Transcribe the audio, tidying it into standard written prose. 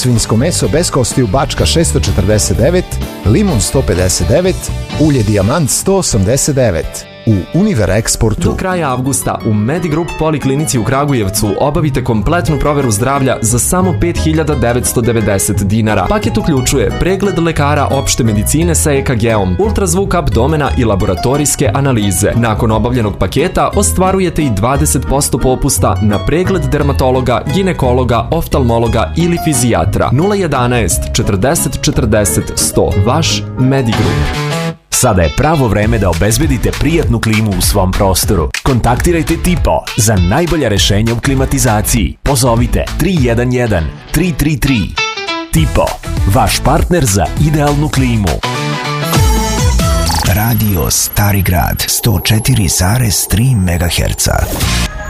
svinjsko meso bez kostiju Bačka 649, limun 159, ulje Dijamant 189. U Univer Eksportu. Do kraja avgusta u Medigroup Poliklinici u Kragujevcu obavite kompletnu proveru zdravlja za samo 5.990 dinara. Paket uključuje pregled lekara opšte medicine sa EKG-om, ultrazvuk abdomena i laboratorijske analize. Nakon obavljenog paketa ostvarujete i 20% popusta na pregled dermatologa, ginekologa, oftalmologa ili fizijatra. 011 40 40 100. Vaš Medigroup. Sada je pravo vreme da obezbedite prijatnu klimu u svom prostoru. Kontaktirajte Tipo za najbolja rešenja u klimatizaciji. Pozovite 311 333. Tipo, vaš partner za idealnu klimu. Radio Stari Grad 104,3 MHz.